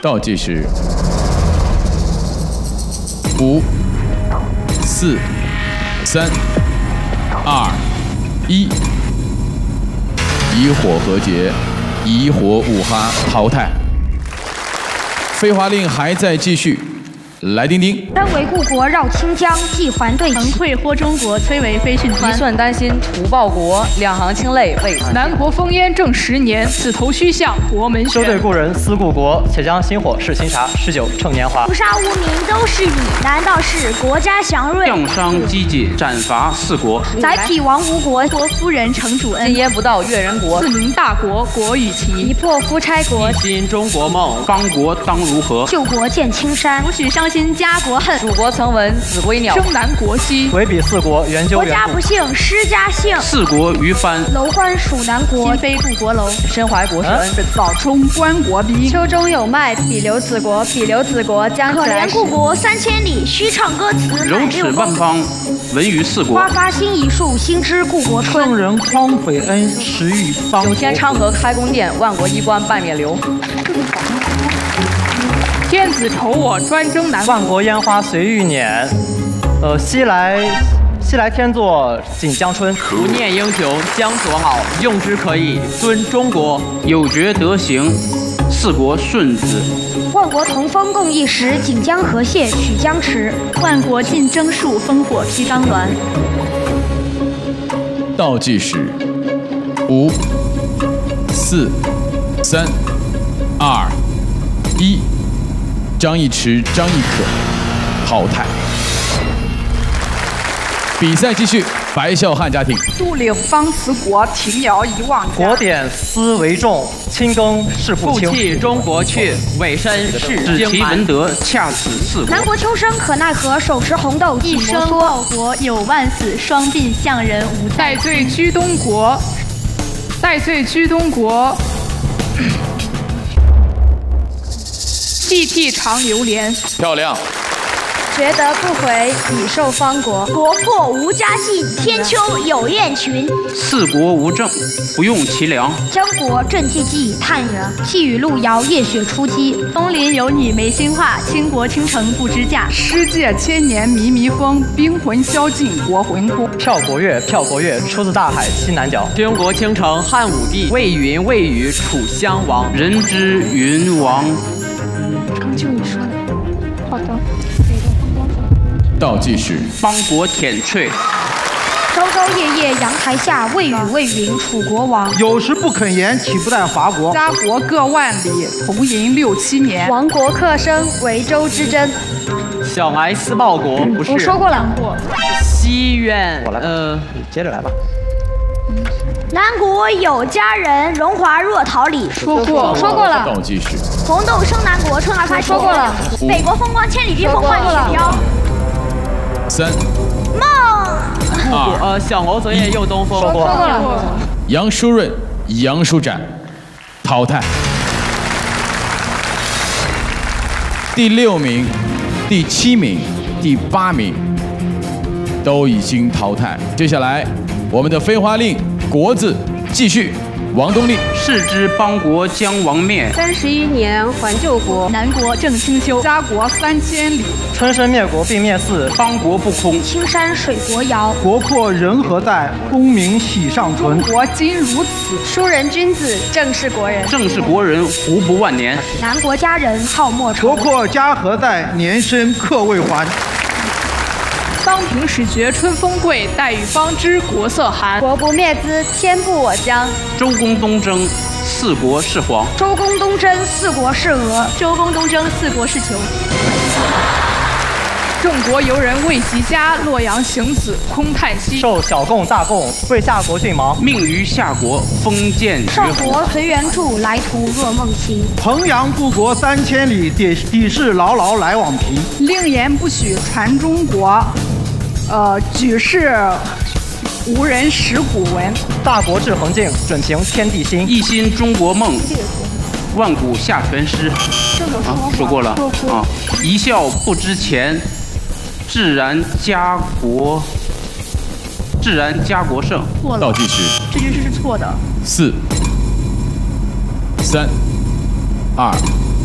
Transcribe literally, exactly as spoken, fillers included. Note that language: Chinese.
倒计时五、四、三、二、一，以火和解，以火五哈淘汰。废话令还在继续。 来丁丁， 身为故国绕清江，既还对曾退豁中国，崔为飞讯团。 一寸丹心图报国，两行清泪为此。 南国烽烟正十年，此头须向国门休对故人思故国，且将薪火试新茶，诗酒趁年华。 屠杀无名都是你，难道是国家祥瑞？ 降商积解，斩伐四国。 载体亡吴国， 国夫人承主恩。 今夜不到越人国， 自明大国国与齐。 一破夫差国， 一心中国梦，邦国当如何？ 救国见青山， 不许伤心家国恨。 祖国曾闻子规鸟， 生南国兮。 唯彼四国原究国家不幸施家幸， 四国于藩。 楼观蜀南国， 今非故国楼。 身怀国之恩， 早冲关国逼。 秋中有麦，彼留子国，彼留子国将可怜故国三千里，须唱歌词柔齿万邦，闻于四国。 花发新一树，新知故国春。 圣人匡斐恩，时遇邦国。 九天昌河开宫殿，万国衣冠半面流。 天子仇我，专征南国。 万国烟花随欲碾，呃，西来西来天作锦江春。 不念英雄将所好，用之可以尊中国。有觉德行，四国顺子。 万国同风共一时，锦江河蟹取江池。 万国尽征戍，烽火披张鸾。 倒计时五、四、三、二、一。 张一驰、张亦可淘汰。比赛继续，白孝汉家庭。 杜岭方辞国，庭窈遗忘家。 国典思为重，亲耕是父亲。 负弃中国去，委身是只其文德，恰此四国。 南国秋生可奈何，手持红豆一生报国有万死，双鬓向人无。戴罪居东国，戴罪居东国。涕涕长流连， 漂亮。 觉得不回，已受方国。 国破吴家信，天秋有雁群。 四国无政，不用其粮。 江国正寂寂，叹曰：细雨路遥，夜雪初积。 东邻有你没心话，倾国倾城不知价。 诗界千年靡靡风，兵魂消尽国魂空。 票国乐，票国乐，出自大海西南角。 军国倾城汉武帝，魏云魏语楚襄王。人之云王。 就你说的，好的。 倒计时， 邦国舔瘁。 朝朝夜夜阳台下，未雨未云楚国亡。 有时不肯言，岂不待华国？ 家国各万里，同营六七年。 亡国克生，为州之争。 小哀思报国，不是。 我说过了。 西苑， 我来。 呃， 你接着来吧。 南国有佳人，荣华若桃李。 说过， 说过了。 倒计时， 红豆生南国，春儿开。说过了。北国风光千里，避风万里飘。 三、 梦。 二、 呃，小猴昨夜又东风。 说过了。 杨舒润、杨舒展淘汰。第六名、第七名、第八名都已经淘汰。接下来，我们的飞花令。 国字继续，王东立。 视之邦国将亡灭。 三十一年还救国， 南国正清秋。 家国三千里， 春申灭国并灭四， 邦国不空。 青山水国遥， 国破人何在？功名喜尚存。 国今如此， 书人君子，正是国人。 正是国人，胡不万年？ 南国佳人好莫愁。 国破家何在？年深客未还。 当平始觉春风贵，待遇方知国色寒。 国不灭兹，天不我疆。 周公东征，四国是黄。 周公东征，四国是俄。 周公东征，四国是囚。郑国游人未及家，洛阳行子空叹息。 受小贡大贡，为夏国郡忙。 命于夏国，封建绝少国随缘著，来途若梦行。 衡阳故国三千里，底底事牢牢来往平。 令言不许传中国。 呃，举世无人识古文。 大国志恒静，准凭天地心。 一心中国梦，万古下全诗。啊，说过了啊。一笑不知前，自然家国，自然家国盛。 错了。 倒计时， 这句诗是错的。 四、三、二、